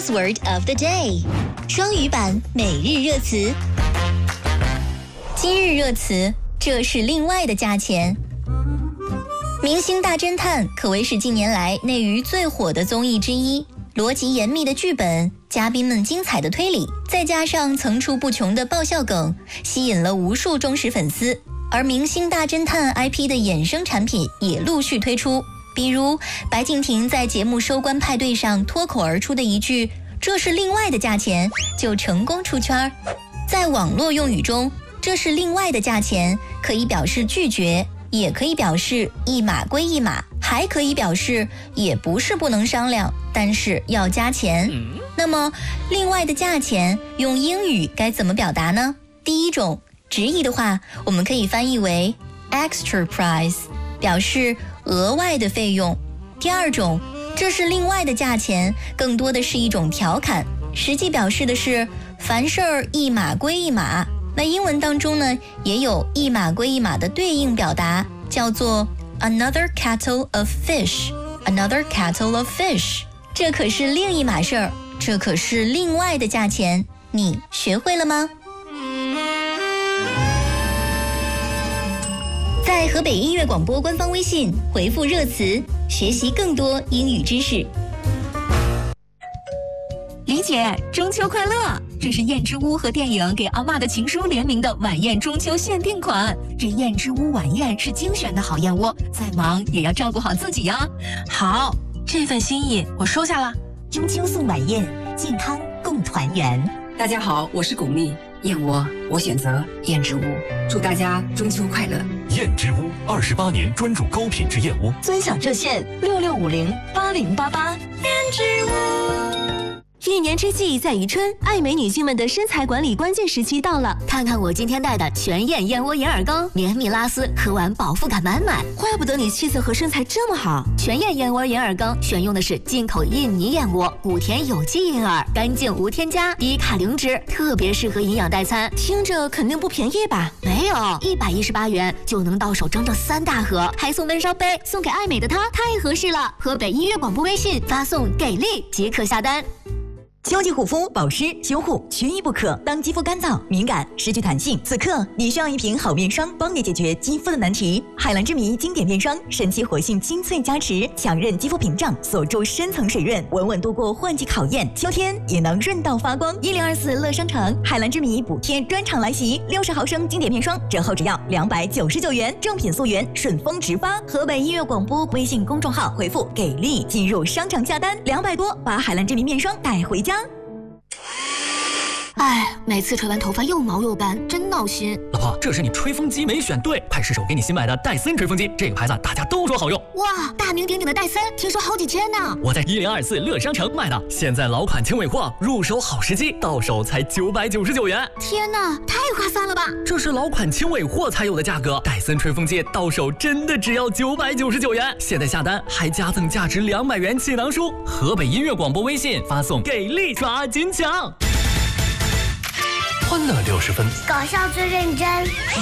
Buzzword of the day， 双语版每日热词。今日热词，这是另外的价钱。明星大侦探可谓是近年来内娱最火的综艺之一，逻辑严密的剧本，嘉宾们精彩的推理，再加上层出不穷的爆笑梗，吸引了无数忠实粉丝。而明星大侦探 IP 的衍生产品也陆续推出，比如白敬亭在节目收官派对上脱口而出的一句“这是另外的价钱”就成功出圈。在网络用语中，这是另外的价钱可以表示拒绝，也可以表示一码归一码，还可以表示也不是不能商量，但是要加钱。那么另外的价钱用英语该怎么表达呢？第一种直译的话，我们可以翻译为 extra price， 表示额外的费用。第二种，这是另外的价钱，更多的是一种调侃，实际表示的是凡事儿一码归一码。那英文当中呢，也有一码归一码的对应表达，叫做 another kettle of fish，another kettle of fish， 这可是另一码事儿，这可是另外的价钱，你学会了吗？在河北音乐广播官方微信回复热词，学习更多英语知识。 李姐，中秋快乐！这是燕之屋和电影《给阿嬷的情书》联名的晚宴中秋限定款。这燕之屋晚宴是精选的好燕窝，再忙也要照顾好自己呀。 好，这份心意我收下了。 中秋送晚宴，健康共团圆。 大家好，我是巩俐，燕窝我选择燕之屋，祝大家中秋快乐。 燕之屋28年专注高品质燕窝， 尊享热线66508088。 燕之屋。一年之计在于春，爱美女性们的身材管理关键时期到了。 看看我今天带的全燕燕窝银耳羹，绵密拉丝，喝完饱腹感满满。 怪不得你气色和身材这么好。 全燕燕窝银耳羹选用的是进口印尼燕窝，谷田有机银耳，干净无添加，低卡零脂，特别适合营养代餐。 听着肯定不便宜吧？ 没有，118元就能到手整整3大盒，还送温烧杯，送给爱美的她太合适了。河北音乐广播微信发送给力即可下单。 秋季护肤、保湿、修护缺一不可。当肌肤干燥、敏感、失去弹性，此刻你需要一瓶好面霜，帮你解决肌肤的难题。海蓝之谜经典面霜，神奇活性精粹加持，强韧肌肤屏障，锁住深层水润，稳稳度过换季考验。秋天也能润到发光。1024乐商城海蓝之谜补贴专场来袭，60毫升经典面霜折后只要299元，正品溯源，顺丰直发。河北音乐广播微信公众号回复给力进入商场下单，200多把海蓝之谜面霜带回家。 哎，每次吹完头发又毛又干，真闹心。 老婆，这是你吹风机没选对，快试试我给你新买的戴森吹风机，这个牌子大家都说好用。 哇，大名鼎鼎的戴森，听说好几千呢。 我在1024乐商城买的，现在老款轻尾货，入手好时机，到手才999元。 天哪，太划算了吧！ 这是老款轻尾货才有的价格，戴森吹风机到手真的只要999元。现在下单还加赠价值200元气囊书。河北音乐广播微信发送给力抓金抢。 欢乐60分， 搞笑最认真。